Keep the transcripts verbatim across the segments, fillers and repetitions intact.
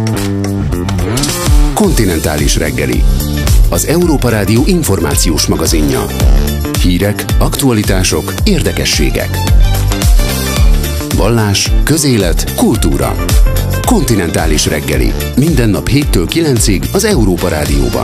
Kontinentális reggeli. Az Európa Rádió információs magazinja. Hírek, aktualitások, érdekességek. Vallás, közélet, kultúra. Kontinentális reggeli. Minden nap héttől kilencig az Európa Rádióban.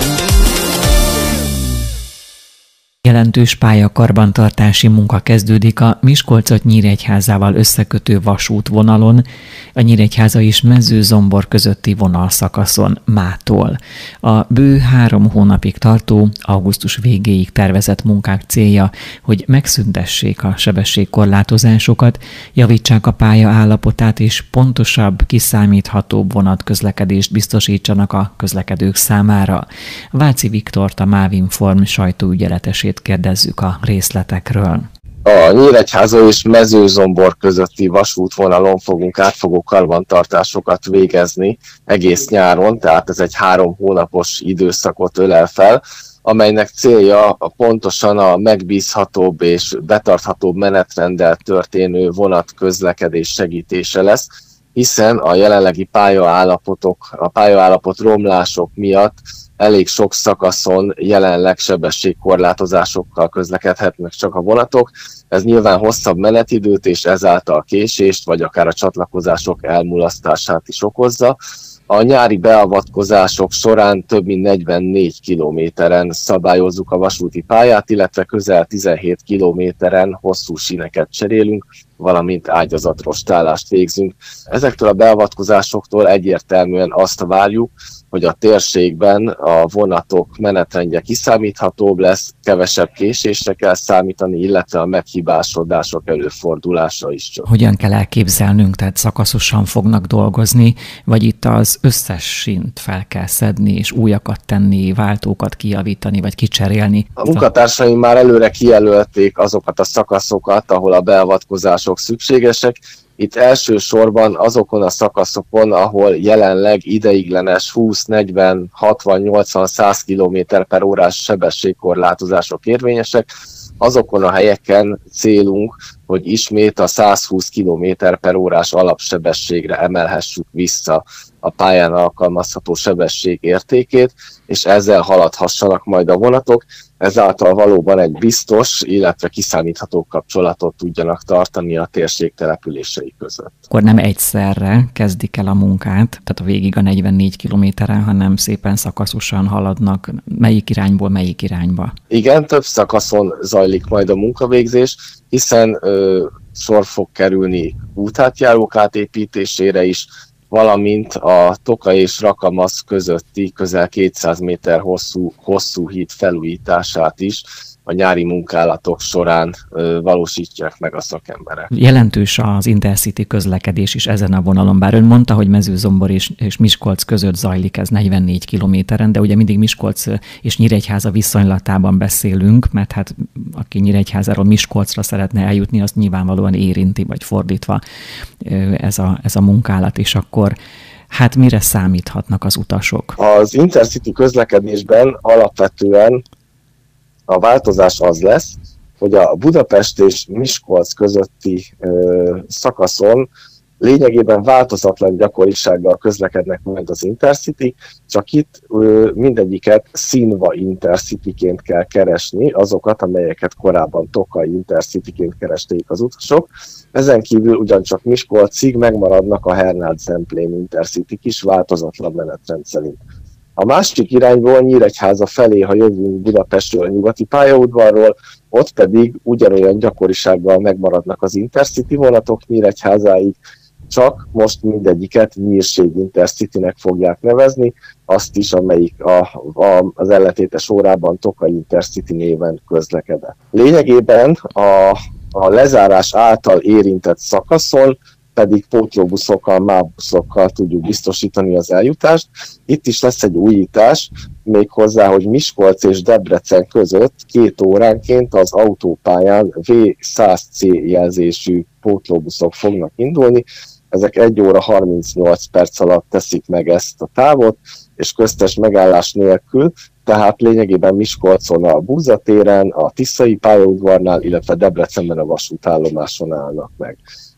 Jelentős pályakarbantartási munka kezdődik a Miskolcot Nyíregyházával összekötő vasútvonalon, a Nyíregyháza és Mezőzombor közötti vonalszakaszon mától. A bő három hónapig tartó, augusztus végéig tervezett munkák célja, hogy megszüntessék a sebességkorlátozásokat, javítsák a pálya állapotát és pontosabb, kiszámíthatóbb vonatközlekedést biztosítsanak a közlekedők számára. Váci Viktort, a Mávinform sajtóügyeletesét kérdezzük a részletekről. A Nyíregyháza és Mezőzombor közötti vasútvonalon fogunk átfogó karbantartásokat végezni egész nyáron, tehát ez egy három hónapos időszakot ölel fel, amelynek célja pontosan a megbízhatóbb és betarthatóbb menetrenddel történő vonatközlekedés segítése lesz, hiszen a jelenlegi pályaállapotok, a pályaállapot romlások miatt elég sok szakaszon jelenleg sebességkorlátozásokkal közlekedhetnek csak a vonatok. Ez nyilván hosszabb menetidőt és ezáltal késést, vagy akár a csatlakozások elmulasztását is okozza. A nyári beavatkozások során több mint negyvennégy kilométeren szabályozzuk a vasúti pályát, illetve közel tizenhét kilométeren hosszú síneket cserélünk, valamint ágyazatrostálást végzünk. Ezektől a beavatkozásoktól egyértelműen azt várjuk, hogy a térségben a vonatok menetrendje kiszámíthatóbb lesz, kevesebb késésre kell számítani, illetve a meghibásodások előfordulása is csak. Hogyan kell elképzelnünk, tehát szakaszosan fognak dolgozni, vagy itt az összes sínt fel kell szedni, és újakat tenni, váltókat kijavítani, vagy kicserélni? A munkatársaim már előre kijelölték azokat a szakaszokat, ahol a beavatkozások szükségesek. Itt elsősorban azokon a szakaszokon, ahol jelenleg ideiglenes húsz, negyven, hatvan, nyolcvan, száz kilométer per órás sebességkorlátozások érvényesek, azokon a helyeken célunk, hogy ismét a száz húsz kilométer per órás alapsebességre emelhessük vissza a pályán alkalmazható sebesség értékét, és ezzel haladhassanak majd a vonatok, ezáltal valóban egy biztos, illetve kiszámítható kapcsolatot tudjanak tartani a térség települései között. Akkor nem egyszerre kezdik el a munkát, tehát a végig a negyvennégy kilométeren, hanem szépen szakaszosan haladnak, melyik irányból melyik irányba? Igen, több szakaszon zajlik majd a munkavégzés, hiszen ö, sor fog kerülni útátjárók átépítésére is, valamint a Toka és Rakamasz közötti közel kétszáz méter hosszú, hosszú híd felújítását is a nyári munkálatok során ö, valósítják meg a szakemberek. Jelentős az Intercity közlekedés is ezen a vonalon, bár ön mondta, hogy Mezőzombor és, és Miskolc között zajlik ez negyvennégy kilométeren, de ugye mindig Miskolc és Nyíregyháza viszonylatában beszélünk, mert hát aki Nyíregyházáról Miskolcra szeretne eljutni, azt nyilvánvalóan érinti, vagy fordítva ez a, ez a munkálat, és akkor hát mire számíthatnak az utasok? Az Intercity közlekedésben alapvetően a változás az lesz, hogy a Budapest és Miskolc közötti ö, szakaszon lényegében változatlan gyakorisággal közlekednek majd az Intercity, csak itt ö, mindegyiket színva Intercityként kell keresni, azokat, amelyeket korábban Tokai Intercityként keresték az utasok. Ezen kívül ugyancsak Miskolcig megmaradnak a Hernád-Zemplén Intercityk is változatlan menetrend szerint. A másik irányból Nyíregyháza felé, ha jövünk Budapestről a nyugati pályaudvarról, ott pedig ugyanolyan gyakorisággal megmaradnak az Intercity vonatok Nyíregyházáig, csak most mindegyiket Nyírség Intercitynek fogják nevezni, azt is, amelyik a, a, az ellentétes órában Tokai Intercity néven közlekedett. Lényegében a, a lezárás által érintett szakaszon pedig pótlóbuszokkal, mávbuszokkal tudjuk biztosítani az eljutást. Itt is lesz egy újítás, méghozzá, hogy Miskolc és Debrecen között két óránként az autópályán vé száz cé jelzésű pótlóbuszok fognak indulni. Ezek egy óra harmincnyolc perc alatt teszik meg ezt a távot, és köztes megállás nélkül, tehát lényegében Miskolcon a Búza téren, a Tiszai pályaudvarnál, illetve Debrecenben a vasútállomáson állnak meg.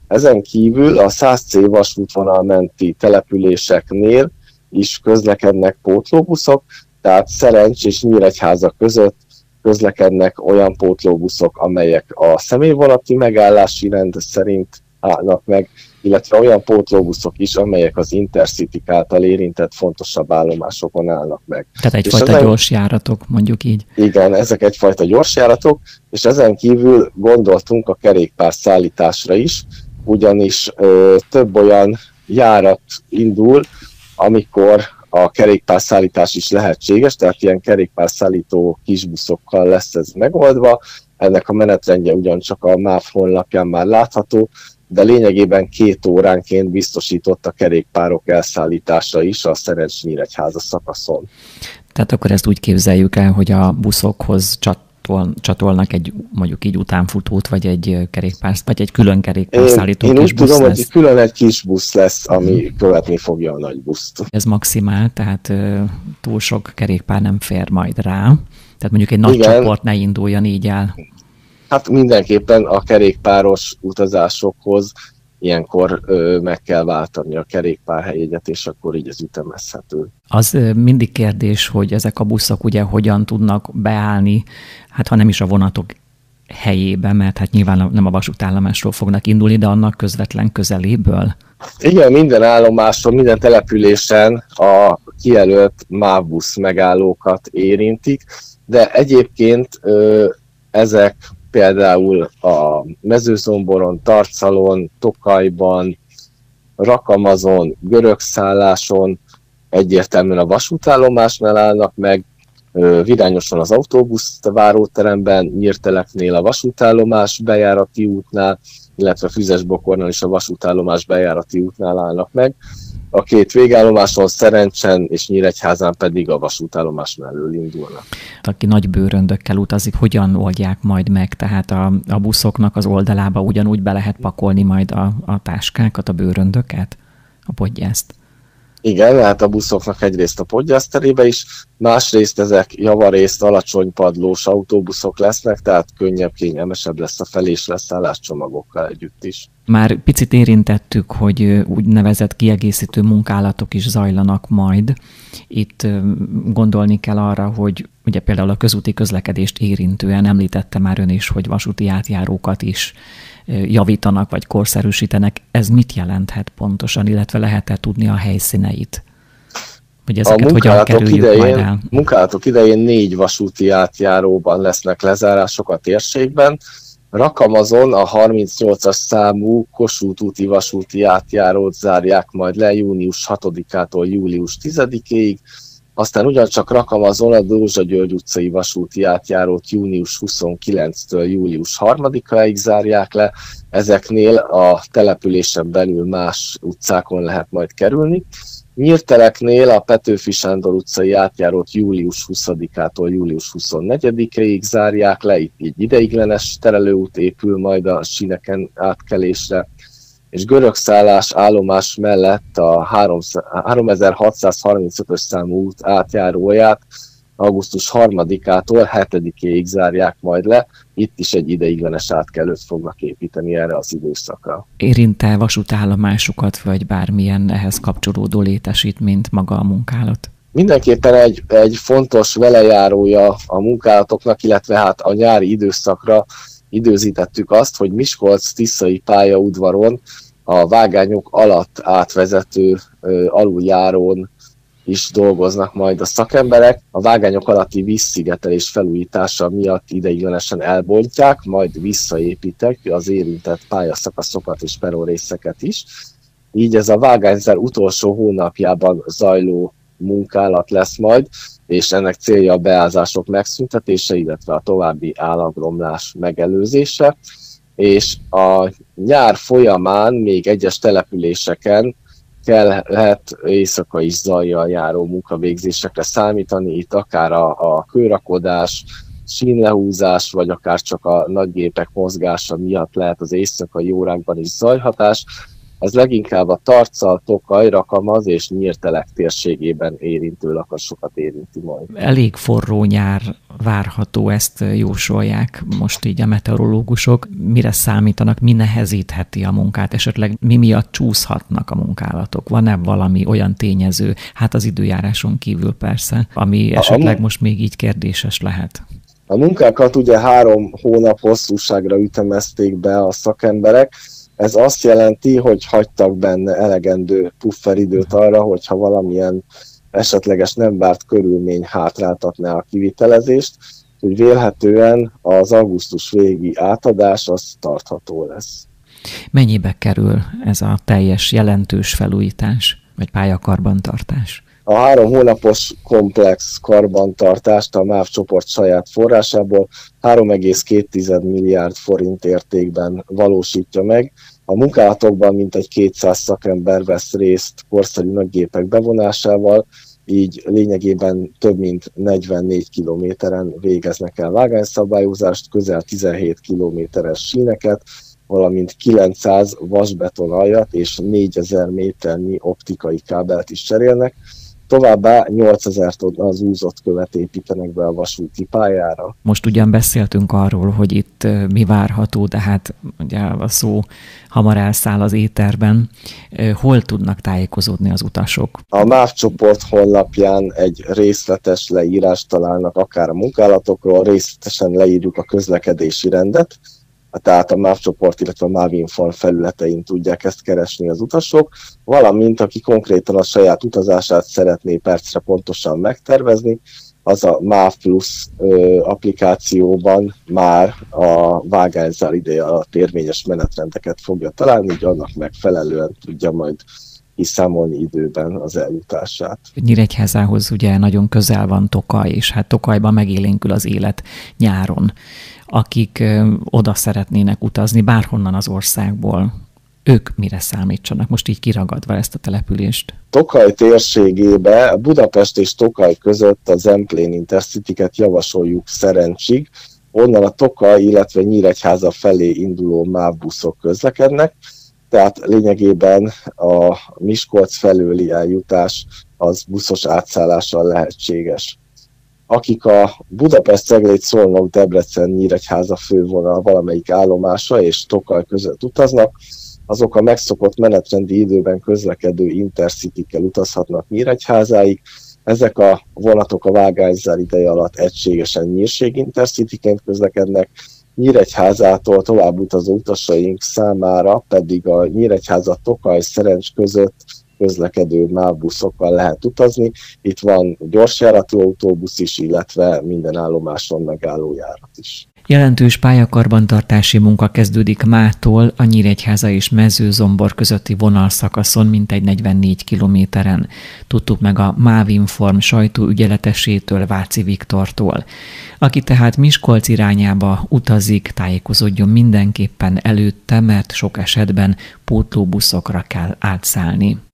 Ezen kívül a száz cé vasútvonal menti településeknél is közlekednek pótlóbuszok, tehát Szerencs és Nyíregyháza között közlekednek olyan pótlóbuszok, amelyek a személyvonati megállási rend szerint állnak meg, illetve olyan pótlóbuszok is, amelyek az Intercity által érintett fontosabb állomásokon állnak meg. Tehát egyfajta ezen... gyors járatok, mondjuk így. Igen, ezek egyfajta gyors járatok, és ezen kívül gondoltunk a kerékpárszállításra is, ugyanis ö, több olyan járat indul, amikor a kerékpárszállítás is lehetséges, tehát ilyen kerékpárszállító kisbuszokkal lesz ez megoldva. Ennek a menetrendje ugyancsak a MÁV honlapján már látható, de lényegében két óránként biztosított a kerékpárok elszállítása is a Szerencs-Nyíregyháza szakaszon. Tehát akkor ezt úgy képzeljük el, hogy a buszokhoz csatol, csatolnak egy mondjuk így utánfutót, vagy egy kerékpár, vagy egy külön kerékpárszállító én, kis én úgy busz tudom, lesz. hogy külön egy kis busz lesz, ami hmm. követni fogja a nagy buszt. Ez maximál, tehát uh, túl sok kerékpár nem fér majd rá. Tehát mondjuk egy nagy Igen. csoport ne induljon így el. Hát mindenképpen a kerékpáros utazásokhoz ilyenkor ö, meg kell váltani a kerékpárhelyjegyet, és akkor így ez ütemezhető. Az ö, mindig kérdés, hogy ezek a buszok ugye hogyan tudnak beállni, hát ha nem is a vonatok helyébe, mert hát nyilván nem a vasútállomásról fognak indulni, de annak közvetlen közeléből. Igen, minden állomáson, minden településen a kijelölt MÁV busz megállókat érintik, de egyébként ö, ezek például a Mezőzomboron, Tarcalon, Tokajban, Rakamazon, Görögszálláson egyértelműen a vasútállomásnál állnak meg, Virányoson az autóbusz váróteremben, Nyírteleknél a vasútállomás bejárati útnál, illetve Füzesbokornál is a vasútállomás bejárati útnál állnak meg. A két végállomáson, Szerencsen és Nyíregyházán pedig a vasútállomás mellől indulnak. Aki nagy bőröndökkel utazik, hogyan oldják majd meg? Tehát a, a buszoknak az oldalába ugyanúgy be lehet pakolni majd a, a táskákat, a bőröndöket, a podgyászt? Igen, hát a buszoknak egyrészt a podgyászterébe is, másrészt ezek javarészt alacsony padlós autóbuszok lesznek, tehát könnyebb, kényelmesebb lesz a fel- és leszállás csomagokkal együtt is. Már picit érintettük, hogy úgynevezett kiegészítő munkálatok is zajlanak majd. Itt gondolni kell arra, hogy ugye például a közúti közlekedést érintően említette már ön is, hogy vasúti átjárókat is javítanak, vagy korszerűsítenek. Ez mit jelenthet pontosan, illetve lehet-e tudni a helyszíneit? Hogy ezeket hogyan kerüljük idején, majd el? Munkálatok idején négy vasúti átjáróban lesznek lezárások a térségben. Rakamazon a harmincnyolcas számú Kossuth úti vasúti átjárót zárják majd le június hatodikától július tizedikéig, aztán ugyancsak Rakamazon a Dózsa György utcai vasúti átjárót június huszonkilencedikétől július harmadikáig zárják le, ezeknél a településen belül más utcákon lehet majd kerülni. Nyírteleknél a Petőfi Sándor utcai átjárót július huszadikától július huszonnegyedikéig zárják le, itt egy ideiglenes terelőút épül majd a síneken átkelésre, és Görögszállás állomás mellett a háromezer-hatszázharmincötös számú út átjáróját augusztus harmadikától hetedikéig zárják majd le, itt is egy ideiglenes átkelőt fognak építeni erre az időszakra. Érint-e vasútállomásukat, vagy bármilyen ehhez kapcsolódó létesítményt maga a munkálat? Mindenképpen egy, egy fontos velejárója a munkálatoknak, illetve hát a nyári időszakra időzítettük azt, hogy Miskolc-Tiszai pályaudvaron a vágányok alatt átvezető ö, aluljárón is dolgoznak majd a szakemberek. A vágányok alatti vízszigetelés felújítása miatt ideiglenesen elbontják, majd visszaépítek az érintett pályaszakaszokat és perronrészeket is. Így ez a vágányzár utolsó hónapjában zajló munkálat lesz majd, és ennek célja a beázások megszüntetése, illetve a további állagromlás megelőzése. És a nyár folyamán még egyes településeken kell, lehet éjszaka is zajjal járó munkavégzésekre számítani, itt akár a, a kőrakodás, sínlehúzás, vagy akár csak a nagygépek mozgása miatt lehet az éjszakai órákban is zajhatás. Ez leginkább a Tarcal, Tokaj, Rakamaz és Nyírtelek térségében érintő lakasokat érinti majd. Elég forró nyár várható, ezt jósolják most így a meteorológusok. Mire számítanak, mi nehezítheti a munkát, esetleg mi miatt csúszhatnak a munkálatok? Van-e valami olyan tényező, hát az időjáráson kívül persze, ami esetleg most még így kérdéses lehet? A munkákat ugye három hónap hosszúságra ütemezték be a szakemberek. Ez azt jelenti, hogy hagytak benne elegendő pufferidőt arra, hogyha valamilyen esetleges nem várt körülmény hátráltatná a kivitelezést, hogy vélhetően az augusztus végi átadás az tartható lesz. Mennyibe kerül ez a teljes jelentős felújítás, vagy pályakarbantartás? A három hónapos komplex karbantartást a MÁV csoport saját forrásából három egész két milliárd forint értékben valósítja meg. A munkálatokban mintegy kétszáz szakember vesz részt korszerű nagygépek bevonásával, így lényegében több mint negyvennégy kilométeren végeznek el vágányszabályozást, közel tizenhét kilométeres síneket, valamint kilencszáz vasbeton aljat és négyezer méternyi optikai kábelt is cserélnek. Továbbá nyolcezer tonna az úzott követ építenek be a vasúti pályára. Most ugyan beszéltünk arról, hogy itt mi várható, de hát ugye a szó hamar elszáll az éterben. Hol tudnak tájékozódni az utasok? A MÁV csoport honlapján egy részletes leírást találnak akár a munkálatokról, részletesen leírjuk a közlekedési rendet, tehát a MÁV csoport, illetve a MÁV Inform felületein tudják ezt keresni az utasok, valamint aki konkrétan a saját utazását szeretné percre pontosan megtervezni, az a MÁV Plus ö, applikációban már a vágányzár ideje alatt érvényes menetrendeket fogja találni, így annak megfelelően tudja majd kiszámolni időben az eljutását. Nyíregyházához ugye nagyon közel van Tokaj, és hát Tokajban megélénkül az élet nyáron. Akik ö, oda szeretnének utazni bárhonnan az országból, ők mire számítsanak, most így kiragadva ezt a települést? Tokaj térségébe, Budapest és Tokaj között a Zemplén Intercity-ket javasoljuk Szerencsig, onnan a Tokaj, illetve Nyíregyháza felé induló MÁV buszok közlekednek, tehát lényegében a Miskolc felőli eljutás az buszos átszállással lehetséges. Akik a Budapest-Cegléd-Szolnok-Debrecen-Nyíregyháza fővonal valamelyik állomása és Tokaj között utaznak, azok a megszokott menetrendi időben közlekedő Intercity-kkel utazhatnak Nyíregyházáig. Ezek a vonatok a vágányzár ideje alatt egységesen Nyírség Intercity-ként közlekednek, Nyíregyházától tovább utazó utasaink számára pedig a Nyíregyháza-Tokaj-Szerencs között közlekedő MÁV buszokkal lehet utazni. Itt van gyorsjáratú autóbusz is, illetve minden állomáson megálló járat is. Jelentős pályakarbantartási munka kezdődik mától a Nyíregyháza és Mezőzombor közötti vonalszakaszon mintegy negyvennégy kilométeren. Tudtuk meg a MÁV Inform sajtóügyeletesétől, Váci Viktortól. Aki tehát Miskolc irányába utazik, tájékozódjon mindenképpen előtte, mert sok esetben pótlóbuszokra kell átszállni.